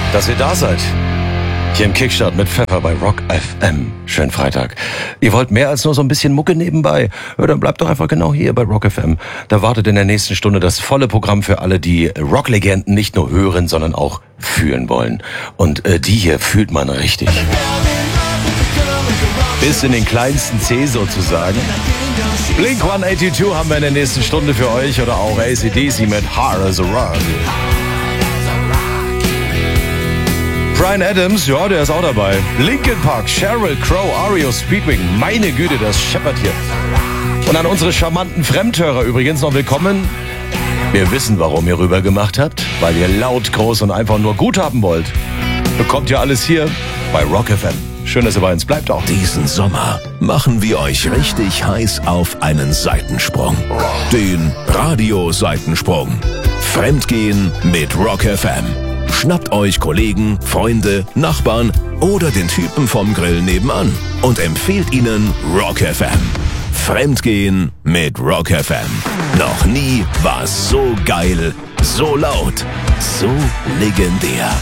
dass ihr da seid. Hier im Kickstart mit Pfeffer bei Rock FM. Schönen Freitag. Ihr wollt mehr als nur so ein bisschen Mucke nebenbei? Ja, dann bleibt doch einfach genau hier bei Rock FM. Da wartet in der nächsten Stunde das volle Programm für alle, die Rocklegenden nicht nur hören, sondern auch fühlen wollen. Und die hier fühlt man richtig. Bis in den kleinsten C sozusagen. Blink 182 haben wir in der nächsten Stunde für euch oder auch AC/DC mit Hard as a Rock. Bryan Adams, ja, der ist auch dabei. Linkin Park, Sheryl Crow, REO Speedwagon. Meine Güte, das scheppert hier. Und an unsere charmanten Fremdhörer übrigens noch willkommen. Wir wissen, warum ihr rüber gemacht habt. Weil ihr laut, groß und einfach nur gut haben wollt. Bekommt ihr alles hier bei Rock FM. Schön, dass ihr bei uns bleibt auch. Diesen Sommer machen wir euch richtig heiß auf einen Seitensprung. Den Radio-Seitensprung. Fremdgehen mit Rock FM. Schnappt euch Kollegen, Freunde, Nachbarn oder den Typen vom Grill nebenan und empfehlt ihnen Rock FM. Fremdgehen mit Rock FM. Noch nie war es so geil, so laut, so legendär.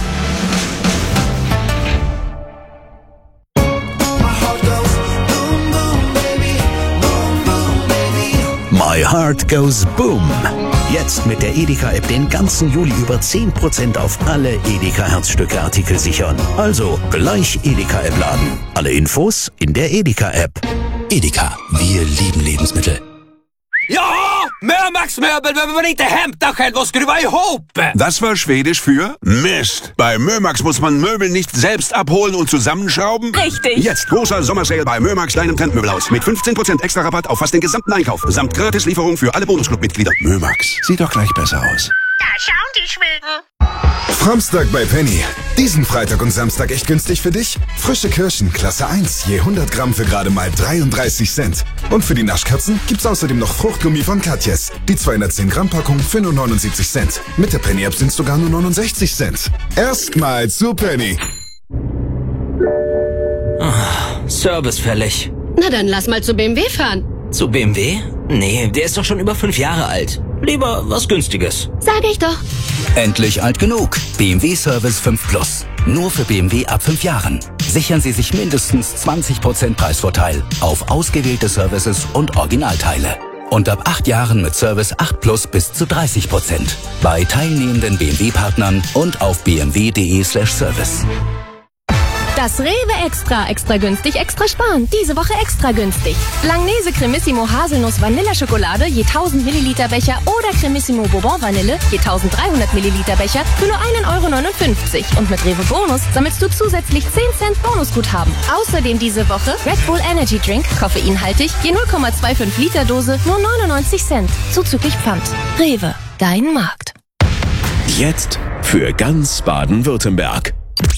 My Heart Goes Boom. Jetzt mit der Edeka-App den ganzen Juli über 10% auf alle Edeka-Herzstücke-Artikel sichern. Also gleich Edeka-App laden. Alle Infos in der Edeka-App. Edeka, wir lieben Lebensmittel. Ja, Mömax-Möbel, wenn man inte hämtar själv och skruva ihop. Das war Schwedisch für Mist. Bei Mömax muss man Möbel nicht selbst abholen und zusammenschrauben. Richtig. Jetzt großer Sommersale bei Mömax, deinem Trendmöbelhaus. Mit 15% extra Rabatt auf fast den gesamten Einkauf. Samt Gratislieferung für alle Bonusclub-Mitglieder. Mömax, sieht doch gleich besser aus. Da schauen die Schweden. Fromstag bei Penny. Diesen Freitag und Samstag echt günstig für dich? Frische Kirschen, Klasse 1, je 100 Gramm für gerade mal 33 Cent. Und für die Naschkatzen gibt's außerdem noch Fruchtgummi von Katjes. Die 210 Gramm Packung für nur 79 Cent. Mit der Penny-App sind's sogar nur 69 Cent. Erstmal zu Penny. Service fällig. Na dann lass mal zu BMW fahren. Zu BMW? Nee, der ist doch schon über 5 Jahre alt. Lieber was Günstiges. Sag ich doch. Endlich alt genug. BMW Service 5 Plus. Nur für BMW ab 5 Jahren. Sichern Sie sich mindestens 20% Preisvorteil auf ausgewählte Services und Originalteile. Und ab 8 Jahren mit Service 8 Plus bis zu 30%. Bei teilnehmenden BMW-Partnern und auf bmw.de/service. Das Rewe extra günstig, extra sparen. Diese Woche extra günstig. Langnese Cremissimo Haselnuss Vanilleschokolade je 1000 Milliliter Becher oder Cremissimo Bourbon Vanille je 1300 Milliliter Becher für nur 1,59 €. Und mit Rewe Bonus sammelst du zusätzlich 10 Cent Bonusguthaben. Außerdem diese Woche Red Bull Energy Drink, koffeinhaltig, je 0,25 Liter Dose, nur 99 Cent. Zuzüglich Pfand. Rewe, dein Markt. Jetzt für ganz Baden-Württemberg.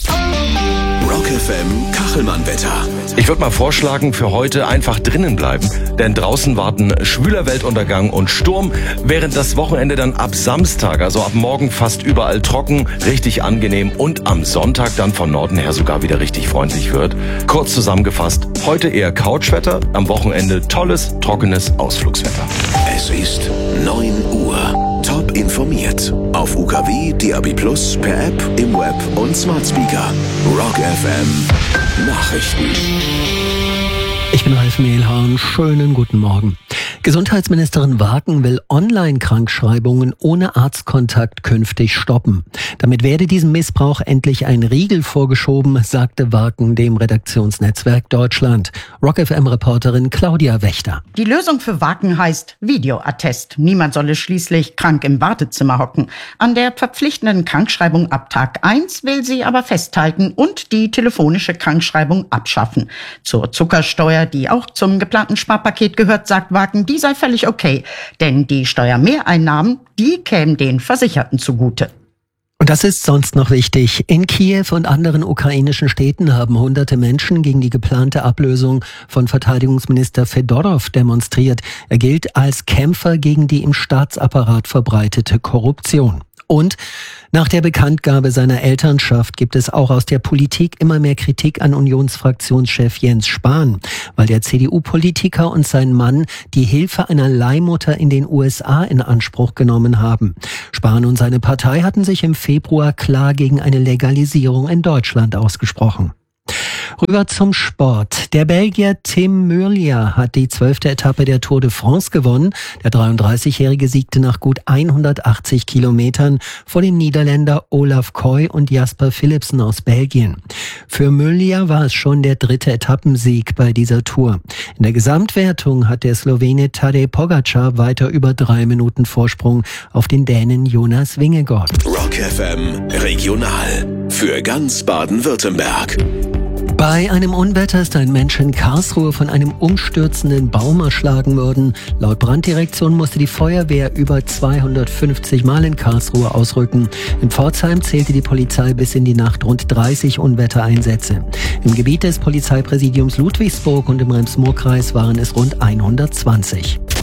Rock FM Kachelmann-Wetter. Ich würde mal vorschlagen, für heute einfach drinnen bleiben, denn draußen warten schwüler Weltuntergang und Sturm, während das Wochenende dann ab Samstag, also ab morgen fast überall trocken, richtig angenehm und am Sonntag dann von Norden her sogar wieder richtig freundlich wird. Kurz zusammengefasst, heute eher Couchwetter, am Wochenende tolles, trockenes Ausflugswetter. Es ist 9 Uhr. Top informiert. Auf UKW, DAB+, per App, im Web und Smart Speaker. Rock FM Nachrichten. Ich bin Ralf Mehlhahn. Schönen guten Morgen. Gesundheitsministerin Waken will Online-Krankschreibungen ohne Arztkontakt künftig stoppen. Damit werde diesem Missbrauch endlich ein Riegel vorgeschoben, sagte Waken dem Redaktionsnetzwerk Deutschland. Rock FM-Reporterin Claudia Wächter. Die Lösung für Waken heißt Videoattest. Niemand solle schließlich krank im Wartezimmer hocken. An der verpflichtenden Krankschreibung ab Tag 1 will sie aber festhalten und die telefonische Krankschreibung abschaffen. Zur Zuckersteuer, die auch zum geplanten Sparpaket gehört, sagt Waken, die sei völlig okay. Denn die Steuermehreinnahmen, die kämen den Versicherten zugute. Und das ist sonst noch wichtig. In Kiew und anderen ukrainischen Städten haben hunderte Menschen gegen die geplante Ablösung von Verteidigungsminister Fedorov demonstriert. Er gilt als Kämpfer gegen die im Staatsapparat verbreitete Korruption. Und nach der Bekanntgabe seiner Elternschaft gibt es auch aus der Politik immer mehr Kritik an Unionsfraktionschef Jens Spahn, weil der CDU-Politiker und sein Mann die Hilfe einer Leihmutter in den USA in Anspruch genommen haben. Spahn und seine Partei hatten sich im Februar klar gegen eine Legalisierung in Deutschland ausgesprochen. Rüber zum Sport. Der Belgier Tim Merlier hat die 12. Etappe der Tour de France gewonnen. Der 33-Jährige siegte nach gut 180 Kilometern vor dem Niederländer Olaf Koy und Jasper Philipsen aus Belgien. Für Merlier war es schon der 3. Etappensieg bei dieser Tour. In der Gesamtwertung hat der Slowene Tadej Pogačar weiter über 3 Minuten Vorsprung auf den Dänen Jonas Vingegaard. Rock FM Regional für ganz Baden-Württemberg. Bei einem Unwetter ist ein Mensch in Karlsruhe von einem umstürzenden Baum erschlagen worden. Laut Branddirektion musste die Feuerwehr über 250 Mal in Karlsruhe ausrücken. In Pforzheim zählte die Polizei bis in die Nacht rund 30 Unwettereinsätze. Im Gebiet des Polizeipräsidiums Ludwigsburg und im Rems-Murr-Kreis waren es rund 120.